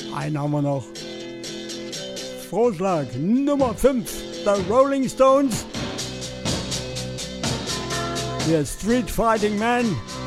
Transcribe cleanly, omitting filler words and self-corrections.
Einen haben wir noch. Vorschlag Nummer 5, The Rolling Stones. Der Street Fighting Man.